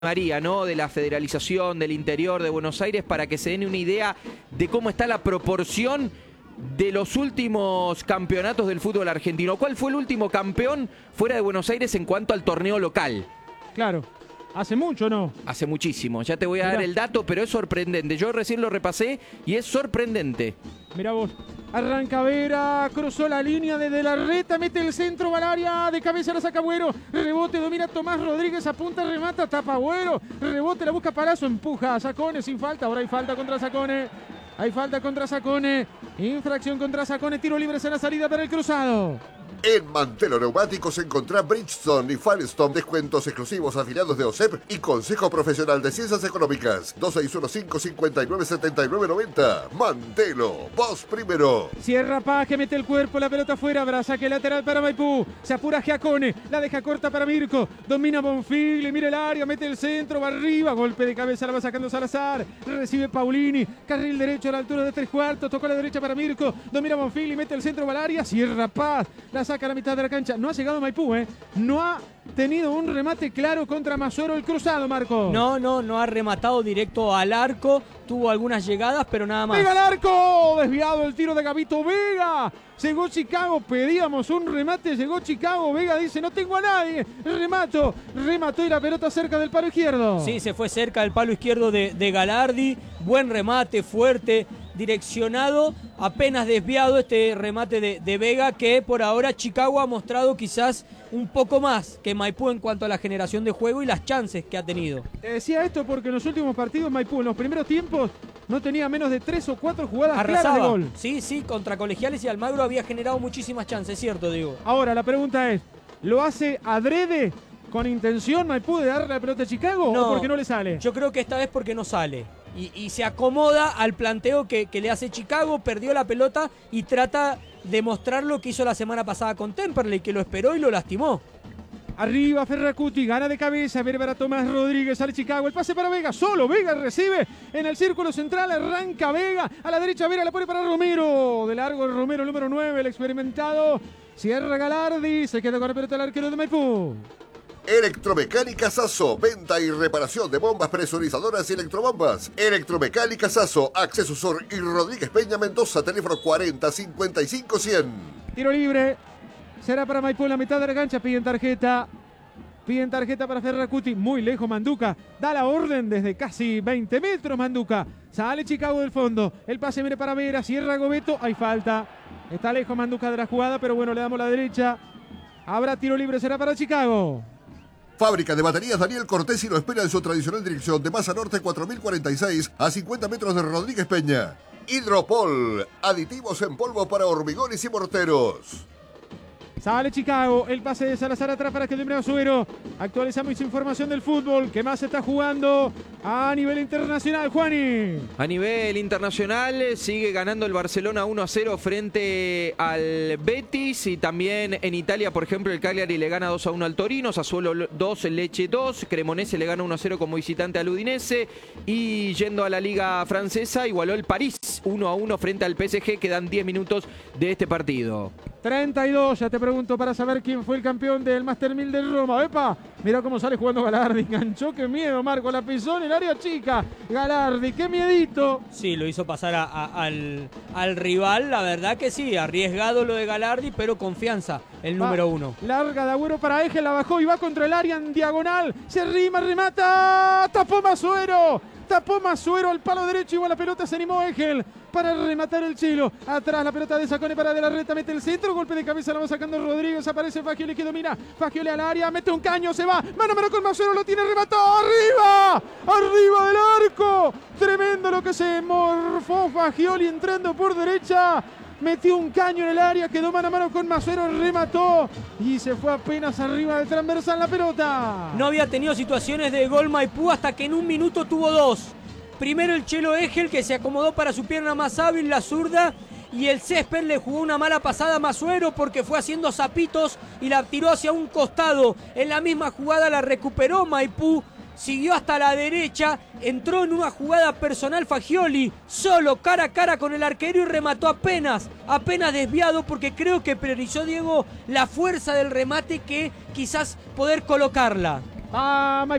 María, ¿no? De la federalización del interior de Buenos Aires para que se den una idea de cómo está la proporción de los últimos campeonatos del fútbol argentino. ¿Cuál fue el último campeón fuera de Buenos Aires en cuanto al torneo local? Claro. ¿Hace mucho o no? Hace muchísimo. Ya te voy a dar el dato, pero es sorprendente. Yo recién lo repasé y es sorprendente. Mirá vos. Arranca Vera, cruzó la línea desde la reta, mete el centro, va al área, de cabeza la saca Agüero, rebote, domina Tomás Rodríguez, apunta, remata, tapa Agüero, rebote, la busca Palazzo, empuja a Sacone sin falta, ahora hay falta contra Sacone, infracción contra Sacone, tiro libre en la salida para el cruzado. En Mantelo Neumáticos encontrá Bridgestone y Firestone, descuentos exclusivos afiliados de OSEP y Consejo Profesional de Ciencias Económicas. 2615-597990. Mantelo, vos primero. Cierra Paz, que mete el cuerpo, la pelota afuera, braza que lateral para Maipú. Se apura Giacone, la deja corta para Mirko. Domina Bonfil, mira el área, mete el centro, va arriba. Golpe de cabeza, la va sacando Salazar. Recibe Paulini, carril derecho a la altura de 3/4. Tocó a la derecha para Mirko. Domina Bonfil y mete el centro, va al área. Cierra Paz, la saca a la mitad de la cancha. No ha llegado Maipú, no ha tenido un remate claro contra Masuero el cruzado, Marco. No ha rematado directo al arco. Tuvo algunas llegadas, pero nada más. ¡Vega al arco! Desviado el tiro de Gabito Vega. Llegó Chicago, pedíamos un remate, llegó Chicago. Vega dice, no tengo a nadie. Remató y la pelota cerca del palo izquierdo. Sí, se fue cerca del palo izquierdo de Galardi. Buen remate, fuerte, direccionado, apenas desviado este remate de Vega, que por ahora Chicago ha mostrado quizás un poco más que Maipú en cuanto a la generación de juego y las chances que ha tenido. Te decía esto porque en los últimos partidos Maipú en los primeros tiempos no tenía menos de 3 o 4 jugadas Arrasaba. claras de gol. Sí, contra Colegiales y Almagro había generado muchísimas chances, ¿cierto, Diego? Ahora la pregunta es, ¿lo hace adrede con intención Maipú de darle la pelota a Chicago o porque no le sale? Yo creo que esta vez porque no sale. Y se acomoda al planteo que le hace Chicago, perdió la pelota y trata de mostrar lo que hizo la semana pasada con Temperley, que lo esperó y lo lastimó. Arriba Ferracuti, gana de cabeza, viene para Tomás Rodríguez, sale Chicago, el pase para Vega, solo Vega recibe en el círculo central, arranca Vega, a la derecha Vera, la pone para Romero, de largo el Romero, número 9, el experimentado, cierra Galardi, se queda con la pelota el arquero de Maipú. Electromecánica Sasso, venta y reparación de bombas presurizadoras y electrobombas. Electromecánica Sasso, Acceso Sur y Rodríguez Peña Mendoza, teléfono 40 55 100. Tiro libre, será para Maipú en la mitad de la cancha, piden tarjeta para Ferracuti, muy lejos Manduca, da la orden desde casi 20 metros Manduca, sale Chicago del fondo, el pase viene para Vera, cierra Gobeto, hay falta, está lejos Manduca de la jugada, pero bueno, le damos la derecha, habrá tiro libre, será para Chicago. Fábrica de baterías Daniel Cortés y lo espera en su tradicional dirección de Masa Norte 4046 a 50 metros de Rodríguez Peña. Hidropol, aditivos en polvo para hormigones y morteros. Sale Chicago, el pase de Salazar atrás para que el Masuero. Actualizamos información del fútbol. ¿Qué más se está jugando a nivel internacional, Juani? A nivel internacional sigue ganando el Barcelona 1-0 frente al Betis y también en Italia, por ejemplo, el Cagliari le gana 2-1 al Torino, Sassuolo 2, Lecce 2, Cremonese le gana 1-0 como visitante al Udinese y yendo a la Liga Francesa igualó el París 1-1 frente al PSG, quedan 10 minutos de este partido. 32, ya te pregunto para saber quién fue el campeón del Master 1000 de Roma. ¡Epa! Mira cómo sale jugando Galardi, enganchó, qué miedo, Marco, la pisó en el área chica. Galardi, qué miedito. Sí, lo hizo pasar al rival, la verdad que sí, arriesgado lo de Galardi, pero confianza, el número 1. Larga de Agüero para Eje, la bajó y va contra el área en diagonal. Se rima, remata, tapó Masuero al palo derecho, igual la pelota se animó Egel para rematar el Chilo. Atrás la pelota de Sacone para De la Reta, mete el centro, golpe de cabeza, la va sacando Rodríguez, aparece Fagioli que domina, Fagioli al área, mete un caño, se va, mano a mano con Masuero, lo tiene, remató, arriba del arco, tremendo lo que se morfó Fagioli entrando por derecha. Metió un caño en el área, quedó mano a mano con Masuero, remató y se fue apenas arriba del transversal la pelota. No había tenido situaciones de gol Maipú hasta que en un minuto tuvo 2. Primero el Chelo Egel, que se acomodó para su pierna más hábil, la zurda, y el césped le jugó una mala pasada a Masuero porque fue haciendo zapitos y la tiró hacia un costado. En la misma jugada la recuperó Maipú, siguió hasta la derecha, entró en una jugada personal Fagioli, solo cara a cara con el arquero y remató apenas desviado porque creo que priorizó Diego la fuerza del remate que quizás poder colocarla. Ah,